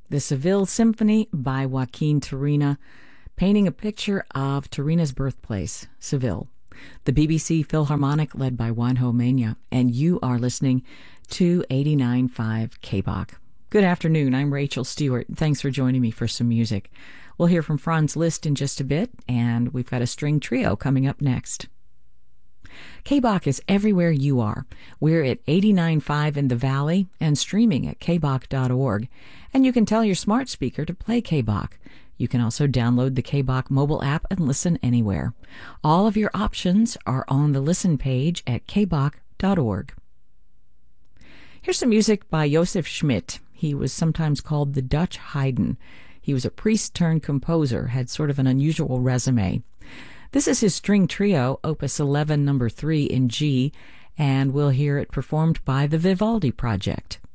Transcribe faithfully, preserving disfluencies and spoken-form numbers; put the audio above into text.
the Seville Symphony by Joaquin Turina, painting a picture of Turina's birthplace, Seville. The B B C Philharmonic led by Juanjo Mena, and you are listening to eighty-nine point five K B O C. Good afternoon, I'm Rachel Stewart. Thanks for joining me for some music. We'll hear from Franz Liszt in just a bit, and we've got a string trio coming up next. K B O C is everywhere you are. We're at eighty-nine point five in the Valley and streaming at k b o c dot org. And you can tell your smart speaker to play K B O C. You can also download the K B O C mobile app and listen anywhere. All of your options are on the listen page at k b o c dot org. Here's some music by Josef Schmidt. He was sometimes called the Dutch Haydn. He was a priest-turned-composer, had sort of an unusual resume. This is his string trio, Opus eleven, number three in G, and we'll hear it performed by the Vivaldi Project.